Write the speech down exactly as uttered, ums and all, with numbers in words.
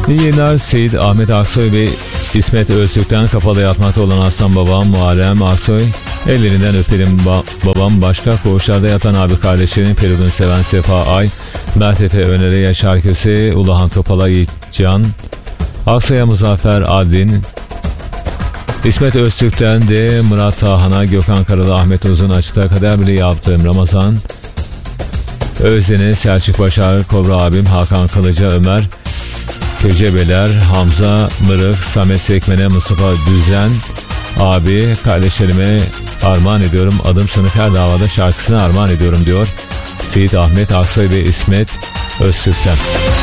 İyi yayınlar. Seyit Ahmet Aksoy ve İsmet Öztürk'ten kapalı yatmakta olan aslan babam Muharrem Aksoy. Ellerinden öperim ba- babam. Başka koğuşlarda yatan abi kardeşlerin Feridun Seven Sefa Ay, Mert Efe Öner'e Yaşar Köse, Ulahan Topal'a Yiğitcan, Aksoy'a Muzaffer Adin, İsmet Öztürk'ten de Murat Tahan'a, Gökhan Karalı, Ahmet Uzun, Açıkta Kader bile yaptığım Ramazan, Özden'e, Selçuk Başar, Kobra abim, Hakan Kılıca, Ömer Köcebeler, Hamza Mırık, Samet Sekmen'e, Mustafa Düzen abi, kardeşlerime armağan ediyorum. Adım Sınıf Her Davada şarkısını armağan ediyorum diyor Seyit Ahmet Aksoy ve İsmet Öztürk'ten.